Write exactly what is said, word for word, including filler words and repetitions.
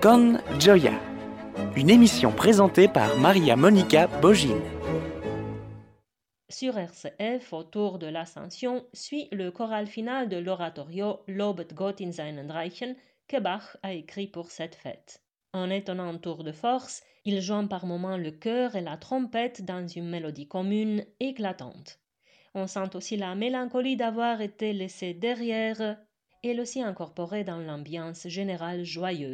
Con Gioia, une émission présentée par Maria Monica Bogin. Sur R C F, autour de l'Ascension, suit le choral final de l'oratorio Lobet Gott in seinen Reichen que Bach a écrit pour cette fête. En étonnant tour de force, il joint par moments le chœur et la trompette dans une mélodie commune éclatante. On sent aussi la mélancolie d'avoir été laissé derrière, elle aussi incorporée dans l'ambiance générale joyeuse.